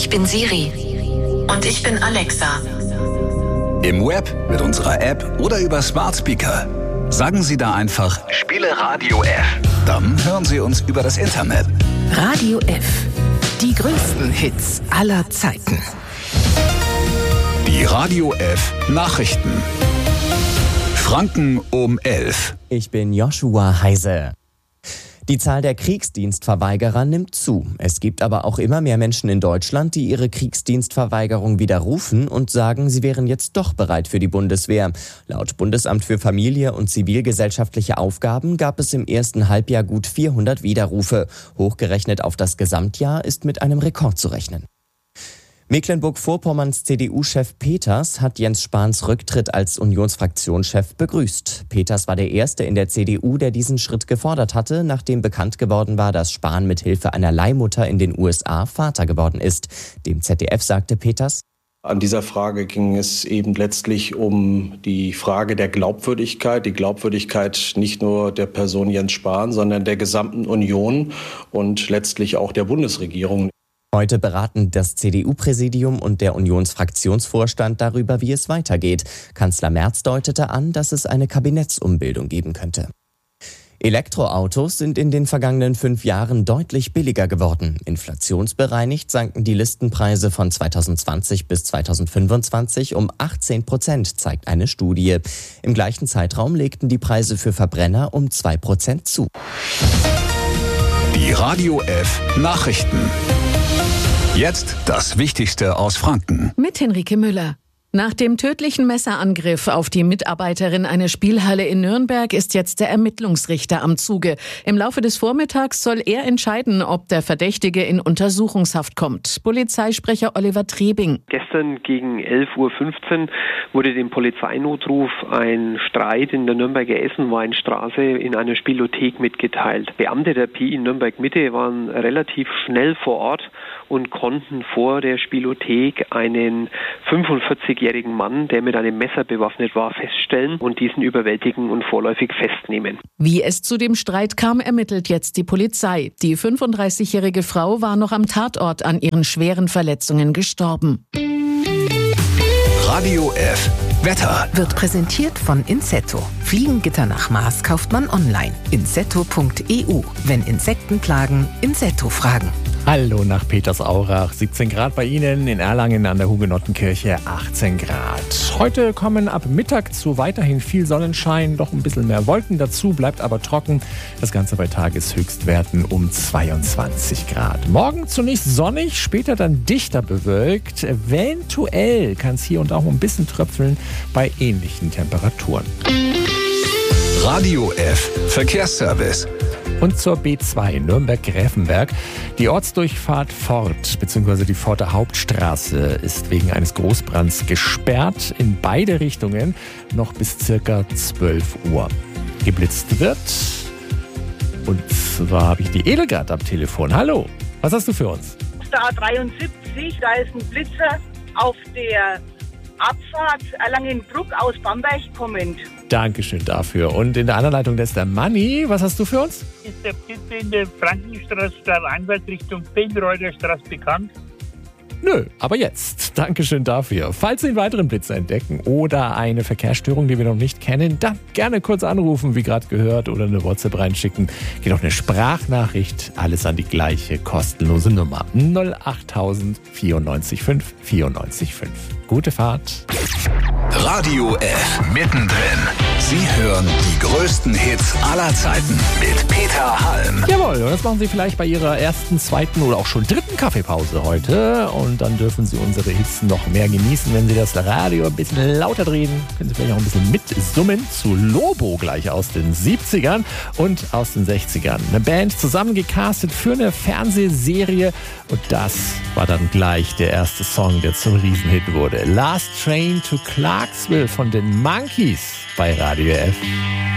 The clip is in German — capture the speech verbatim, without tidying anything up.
bin Siri. Und ich bin Alexa. Im Web, mit unserer App oder über Smart Speaker. Sagen Sie da einfach, spiele Radio F. Dann hören Sie uns über das Internet. Radio F. Die größten Hits aller Zeiten. Die Radio F Nachrichten. Franken um elf. Ich bin Joshua Heise. Die Zahl der Kriegsdienstverweigerer nimmt zu. Es gibt aber auch immer mehr Menschen in Deutschland, die ihre Kriegsdienstverweigerung widerrufen und sagen, sie wären jetzt doch bereit für die Bundeswehr. Laut Bundesamt für Familie und zivilgesellschaftliche Aufgaben gab es im ersten Halbjahr gut vierhundert Widerrufe. Hochgerechnet auf das Gesamtjahr ist mit einem Rekord zu rechnen. Mecklenburg-Vorpommerns C D U-Chef Peters hat Jens Spahns Rücktritt als Unionsfraktionschef begrüßt. Peters war der Erste in der C D U, der diesen Schritt gefordert hatte, nachdem bekannt geworden war, dass Spahn mit Hilfe einer Leihmutter in den U S A Vater geworden ist. Dem Z D F sagte Peters: An dieser Frage ging es eben letztlich um die Frage der Glaubwürdigkeit, die Glaubwürdigkeit nicht nur der Person Jens Spahn, sondern der gesamten Union und letztlich auch der Bundesregierung. Heute beraten das C D U-Präsidium und der Unionsfraktionsvorstand darüber, wie es weitergeht. Kanzler Merz deutete an, dass es eine Kabinettsumbildung geben könnte. Elektroautos sind in den vergangenen fünf Jahren deutlich billiger geworden. Inflationsbereinigt sanken die Listenpreise von zweitausendzwanzig bis zweitausendfünfundzwanzig um achtzehn Prozent, zeigt eine Studie. Im gleichen Zeitraum legten die Preise für Verbrenner um zwei Prozent zu. Die Radio F Nachrichten. Jetzt das Wichtigste aus Franken. Mit Henrike Müller. Nach dem tödlichen Messerangriff auf die Mitarbeiterin einer Spielhalle in Nürnberg ist jetzt der Ermittlungsrichter am Zuge. Im Laufe des Vormittags soll er entscheiden, ob der Verdächtige in Untersuchungshaft kommt. Polizeisprecher Oliver Trebing. Gestern gegen elf Uhr fünfzehn wurde dem Polizeinotruf ein Streit in der Nürnberger Essenweinstraße in einer Spielothek mitgeteilt. Beamte der P I Nürnberg Mitte waren relativ schnell vor Ort und konnten vor der Spielothek einen fünfundvierzigjährigen Mann, der mit einem Messer bewaffnet war, feststellen und diesen überwältigen und vorläufig festnehmen. Wie es zu dem Streit kam, ermittelt jetzt die Polizei. Die fünfunddreißigjährige Frau war noch am Tatort an ihren schweren Verletzungen gestorben. Radio F Wetter Wird präsentiert von Insetto. Fliegengitter nach Maß kauft man online. insetto punkt e u. Wenn Insekten plagen, Insetto fragen. Hallo nach Petersaurach, siebzehn Grad bei Ihnen, in Erlangen an der Hugenottenkirche achtzehn Grad. Heute kommen ab Mittag zu weiterhin viel Sonnenschein, doch ein bisschen mehr Wolken dazu, bleibt aber trocken. Das Ganze bei Tageshöchstwerten um zweiundzwanzig Grad. Morgen zunächst sonnig, später dann dichter bewölkt. Eventuell kann es hier und auch ein bisschen tröpfeln bei ähnlichen Temperaturen. Radio F Verkehrsservice. Und zur B zwei Nürnberg-Gräfenberg. Die Ortsdurchfahrt Fort bzw. die Forter Hauptstraße ist wegen eines Großbrands gesperrt in beide Richtungen noch bis circa zwölf Uhr. Geblitzt wird. Und zwar habe ich die Edelgard am Telefon. Hallo, was hast du für uns? Auf der A dreiundsiebzig, da ist ein Blitzer auf der Abfahrt Erlangen-Bruck aus Bamberg kommend. Dankeschön dafür. Und in der anderen Leitung, da ist der Manni. Was hast du für uns? Ist der Blitzer in der Frankenstraße, Anwalt Richtung Benreuter Straße bekannt? Nö, aber jetzt. Dankeschön dafür. Falls Sie einen weiteren Blitzer entdecken oder eine Verkehrsstörung, die wir noch nicht kennen, dann gerne kurz anrufen, wie gerade gehört, oder eine WhatsApp reinschicken. Geht auch eine Sprachnachricht. Alles an die gleiche kostenlose Nummer. null achttausend vierundneunzig fünf vierundneunzig fünf. Gute Fahrt. Radio F mittendrin. Sie hören die größten Hits aller Zeiten mit Peter Halm. Jawohl, und das machen Sie vielleicht bei Ihrer ersten, zweiten oder auch schon dritten Kaffeepause heute. Und dann dürfen Sie unsere Hits noch mehr genießen, wenn Sie das Radio ein bisschen lauter drehen. Können Sie vielleicht auch ein bisschen mitsummen zu Lobo gleich aus den siebzigern und aus den sechzigern. Eine Band zusammengecastet für eine Fernsehserie. Und das war dann gleich der erste Song, der zum Riesenhit wurde. Last Train to Clarksville von den Monkees bei Radio F.